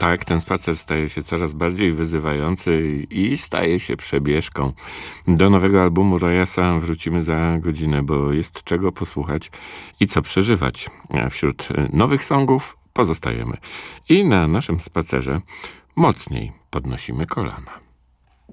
Tak, ten spacer staje się coraz bardziej wyzywający i staje się przebieżką. Do nowego albumu Royasa wrócimy za godzinę, bo jest czego posłuchać i co przeżywać. A wśród nowych songów pozostajemy. I na naszym spacerze mocniej podnosimy kolana.